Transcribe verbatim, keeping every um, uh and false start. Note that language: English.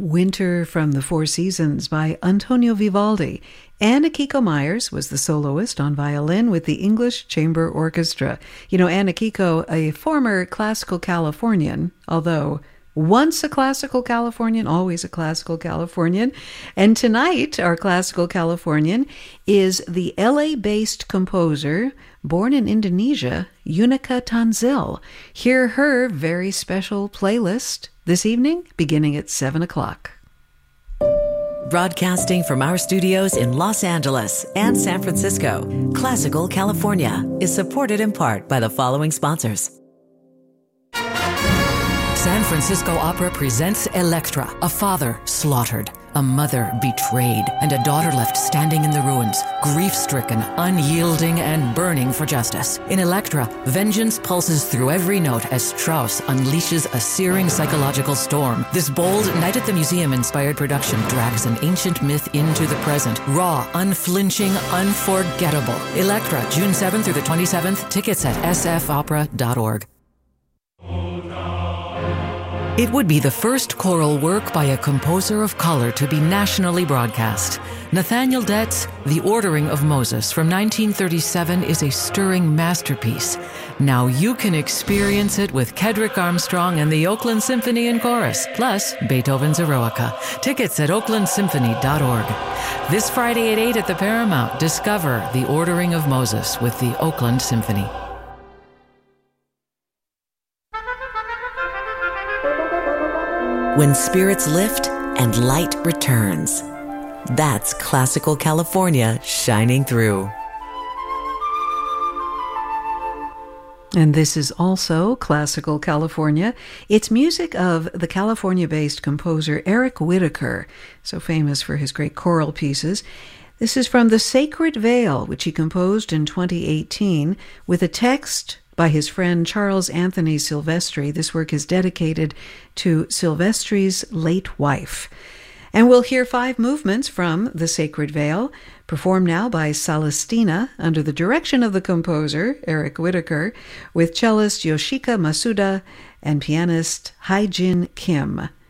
Winter from the Four Seasons by Antonio Vivaldi. Anna Kiko Myers was the soloist on violin with the English Chamber Orchestra. You know, Anna Kiko, a former classical Californian, although once a classical Californian, always a classical Californian. And tonight, our classical Californian is the L A-based composer, born in Indonesia, Yunica Tanzil. Hear her very special playlist this evening, beginning at seven o'clock. Broadcasting from our studios in Los Angeles and San Francisco, Classical California is supported in part by the following sponsors. San Francisco Opera presents Elektra, a father slaughtered, a mother betrayed, and a daughter left standing in the ruins, grief-stricken, unyielding, and burning for justice. In Elektra, vengeance pulses through every note as Strauss unleashes a searing psychological storm. This bold Night at the Museum-inspired production drags an ancient myth into the present. Raw, unflinching, unforgettable. Elektra, June seventh through the twenty-seventh. Tickets at s f opera dot org. It would be the first choral work by a composer of color to be nationally broadcast. Nathaniel Dett's The Ordering of Moses from nineteen thirty-seven is a stirring masterpiece. Now you can experience it with Kedrick Armstrong and the Oakland Symphony and Chorus, plus Beethoven's Eroica. Tickets at oakland symphony dot org. This Friday at eight at the Paramount, discover The Ordering of Moses with the Oakland Symphony. When spirits lift and light returns. That's Classical California shining through. And this is also Classical California. It's music of the California-based composer Eric Whitacre, so famous for his great choral pieces. This is from The Sacred Veil, which he composed in twenty eighteen, with a text by his friend Charles Anthony Silvestri. This work is dedicated to Silvestri's late wife. And we'll hear five movements from The Sacred Veil, performed now by Celestina under the direction of the composer, Eric Whitacre, with cellist Yoshika Masuda and pianist Haijin Kim.